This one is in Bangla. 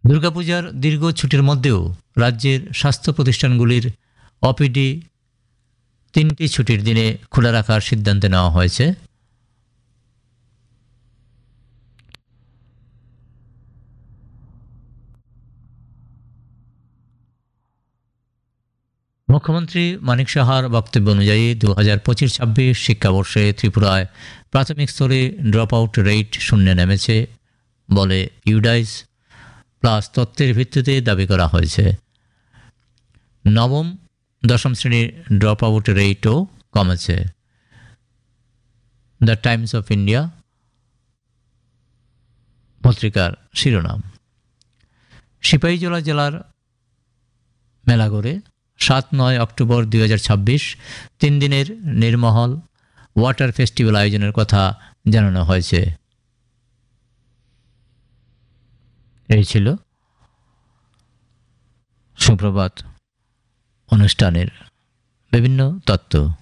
দুর্গাপূজার দীর্ঘ ছুটির মধ্যেও রাজ্যের স্বাস্থ্য প্রতিষ্ঠানগুলির অপিডি 3টি ছুটির দিনে খোলা রাখার সিদ্ধান্ত নেওয়া হয়েছে। মুখ্যমন্ত্রী মানিক সাহার বক্তব্য অনুযায়ী 2025-26 শিক্ষাবর্ষে ত্রিপুরায় প্রাথমিক স্তরে ড্রপ আউট রেট শূন্যে নেমেছে বলে ইউডাইস প্লাস তথ্যের ভিত্তিতে দাবি করা হয়েছে। নবম দশম শ্রেণীর ড্রপ আউট রেটও কমেছে। দ্য টাইমস অফ ইন্ডিয়া পত্রিকার শিরোনাম। সিপাহীজলা জেলার মেলাগড়ে 7-9 অক্টোবর 2026 3 দিনের নির্মহল ওয়াটার ফেস্টিভ্যাল আয়োজনের কথা জানানো হয়েছে। এই ছিল সুপ্রভাত অনুষ্ঠানের বিভিন্ন তথ্য।